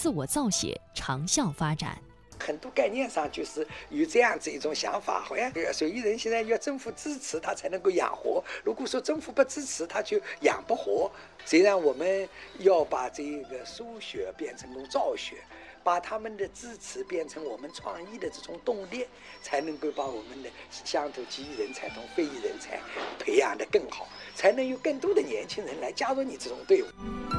自我造血，长效发展。 很多概念上就是有这样子一种想法，好像手艺人现在要政府支持他才能够养活，如果说政府不支持他就养不活。实际上我们要把这个输血变成造血，把他们的支持变成我们创意的这种动力，才能够把我们的乡土技艺人才同非遗人才培养得更好，才能有更多的年轻人来加入你这种队伍。